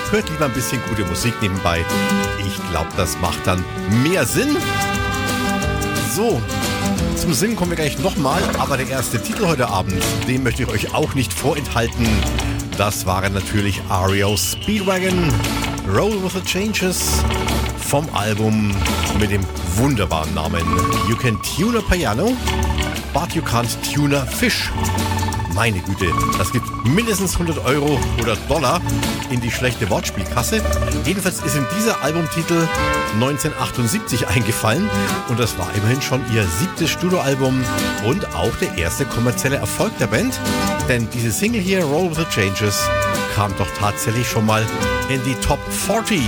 hört lieber ein bisschen gute Musik nebenbei. Ich glaube, das macht dann mehr Sinn. So, zum Singen kommen wir gleich nochmal, aber der erste Titel heute Abend, den möchte ich euch auch nicht vorenthalten. Das waren natürlich REO Speedwagon, Roll with the Changes vom Album mit dem wunderbaren Namen You Can Tune a Piano, but you can't tune a fish. Meine Güte, das gibt mindestens 100 Euro oder Dollar in die schlechte Wortspielkasse. Jedenfalls ist in dieser Albumtitel 1978 eingefallen und das war immerhin schon ihr 7. Studioalbum und auch der erste kommerzielle Erfolg der Band. Denn diese Single hier, Roll with the Changes, kam doch tatsächlich schon mal in die Top 40.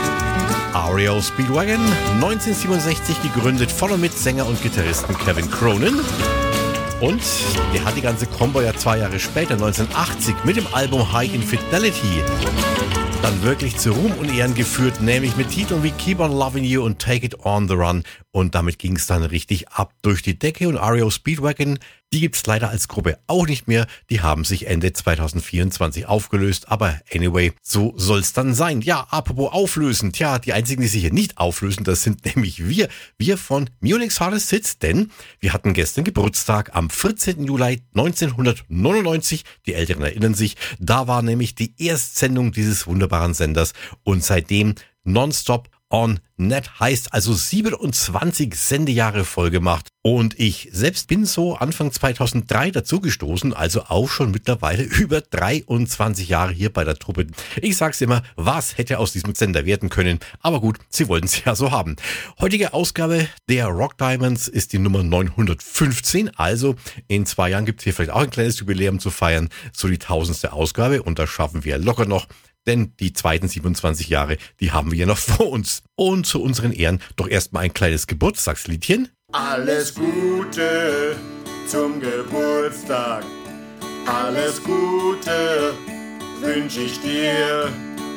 REO Speedwagon, 1967 gegründet von und mit Sänger und Gitarristen Kevin Cronin. Und der hat die ganze Combo ja 2 Jahre später, 1980, mit dem Album High Infidelity dann wirklich zu Ruhm und Ehren geführt, nämlich mit Titeln wie Keep on Loving You und Take It on the Run. Und damit ging es dann richtig ab durch die Decke. Und REO Speedwagon, die gibt's leider als Gruppe auch nicht mehr. Die haben sich Ende 2024 aufgelöst. Aber anyway, so soll's dann sein. Ja, apropos auflösen. Tja, die einzigen, die sich hier nicht auflösen, das sind nämlich wir. Wir von Munich's Hardest Hits, denn wir hatten gestern Geburtstag am 14. Juli 1999. Die Älteren erinnern sich. Da war nämlich die Erstsendung dieses wunderbaren Senders. Und seitdem nonstop on net, heißt also 27 Sendejahre voll gemacht. Und ich selbst bin so Anfang 2003 dazugestoßen, also auch schon mittlerweile über 23 Jahre hier bei der Truppe. Ich sag's immer, was hätte aus diesem Sender werden können? Aber gut, sie wollten es ja so haben. Heutige Ausgabe der Rock Diamonds ist die Nummer 915, also in 2 Jahren gibt's hier vielleicht auch ein kleines Jubiläum zu feiern, so die 1000. Ausgabe und das schaffen wir locker noch. Denn die zweiten 27 Jahre, die haben wir ja noch vor uns. Und zu unseren Ehren doch erstmal ein kleines Geburtstagsliedchen. Alles Gute zum Geburtstag, alles Gute wünsche ich dir.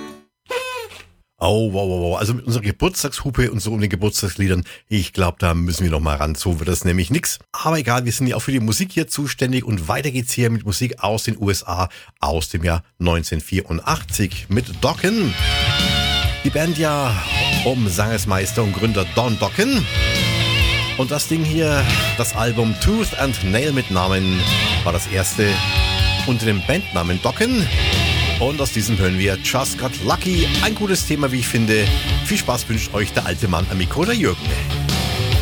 Oh, wow. Also mit unserer Geburtstagshupe und so um den Geburtstagsliedern, ich glaube, da müssen wir noch mal ran. So wird das nämlich nix. Aber egal, wir sind ja auch für die Musik hier zuständig und weiter geht's hier mit Musik aus den USA aus dem Jahr 1984 mit Dokken. Die Band ja um Sangersmeister und Gründer Don Dokken. Und das Ding hier, das Album Tooth and Nail mit Namen, war das erste unter dem Bandnamen Dokken. Und aus diesem hören wir Just Got Lucky. Ein gutes Thema, wie ich finde. Viel Spaß wünscht euch der alte Mann am Mikro, der Jürgen.